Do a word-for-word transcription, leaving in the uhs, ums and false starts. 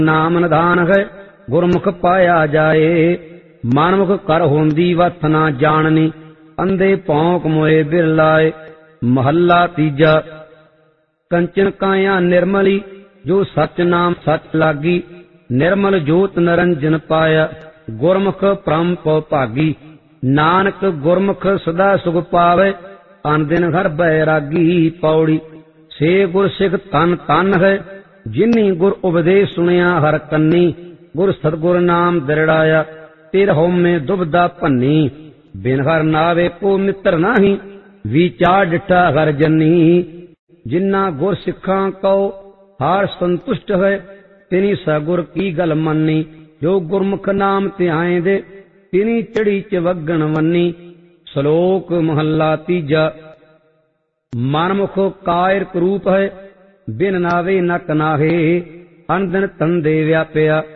नाम निधान है गुरमुख पाया जाए। मनमुख कर होंदी वथ ना जाननी अंधे भौंक मोए बिरलाए। महला तीजा। कंचन काया निर्मली जो सच नाम सच लागी। निर्मल जोत निरंजन पाया गुरमुख परम पौ भागी। नानक गुरमुख सदा सुख पावे अन दिन हर बैरागी। पौड़ी। से गुर सिख तन तन है जिन्नी गुर उपदेश सुनिया हर कन्नी। गुर सतगुर नाम दृढ़ाया तिर होमे दुबदा भन्नी। बिन हर नावे को मित्र नाही विचार डिठा हर जन्नी। जिन्ना गुर सिखा कहो हार संतुष्ट है तिनी सगुर की गल मन्नी। जो गुरमुख नाम ध्याए दे तिनी चढ़ी चवगन वन्नी। श्लोक महला तीजा। मनमुख कायर रूप है बिन नावे नक नाहे अन दिन तन दे व्यापया।